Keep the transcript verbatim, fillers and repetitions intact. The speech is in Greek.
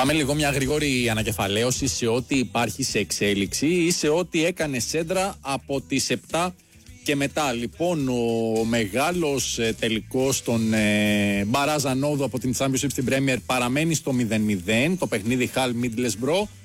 Πάμε λίγο μια γρήγορη ανακεφαλαίωση σε ό,τι υπάρχει σε εξέλιξη ή σε ό,τι έκανε σέντρα από τις επτά και μετά. Λοιπόν, ο μεγάλος ε, τελικός των ε, Μπαράζ Ανόδου από την Championship στην Premier παραμένει στο μηδέν μηδέν. Το παιχνίδι Hull Middlesbrough.